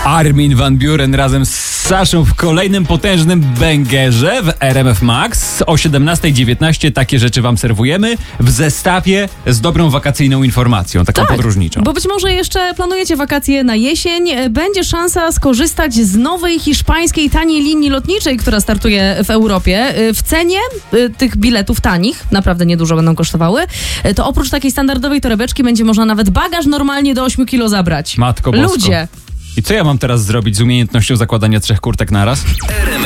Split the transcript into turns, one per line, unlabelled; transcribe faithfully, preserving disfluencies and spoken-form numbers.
Armin van Buuren razem z Saszą w kolejnym potężnym bęgerze w R M F Max. O siedemnasta dziewiętnaście takie rzeczy wam serwujemy w zestawie z dobrą wakacyjną informacją, taką
Tak,
podróżniczą.
Bo być może jeszcze planujecie wakacje na jesień. Będzie szansa skorzystać z nowej hiszpańskiej taniej linii lotniczej, która startuje w Europie. W cenie tych biletów tanich, naprawdę niedużo będą kosztowały, to oprócz takiej standardowej torebeczki będzie można nawet bagaż normalnie do ośmiu kilo zabrać.
Matko bosko.
Ludzie.
I co ja mam teraz zrobić z umiejętnością zakładania trzech kurtek naraz?
R M